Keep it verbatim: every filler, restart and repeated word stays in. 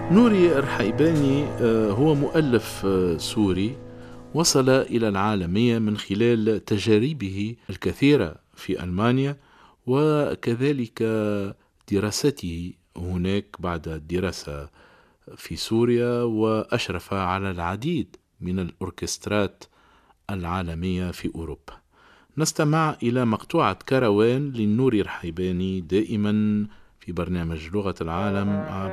نوري الرحيباني آه، هو مؤلف آه، سوري وصل إلى العالمية من خلال تجاربه الكثيرة في ألمانيا، وكذلك دراسته هناك بعد الدراسة في سوريا، وأشرف على العديد من الأوركسترات العالمية في أوروبا. نستمع إلى مقطوعة كروان للنوري الرحيباني دائما في برنامج لغة العالم